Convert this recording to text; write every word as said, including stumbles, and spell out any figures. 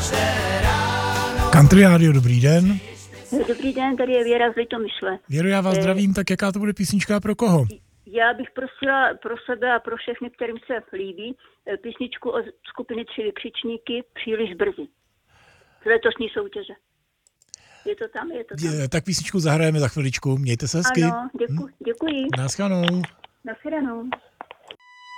Country Radio, dobrý den. Dobrý den, tady je Věra z Litomyšle. Věro, já vás Eh, zdravím, tak jaká to bude písnička pro koho? Já bych prosila pro sebe a pro všechny, kterým se líbí, eh, písničku od skupiny Tři vykřičníky Příliš brzy. Z letošní soutěže. Je to tam, je to tam. Je, tak písničku zahrajeme za chviličku, mějte se hezky. Ano, děku, děkuji. Naschledanou. Nashledanou.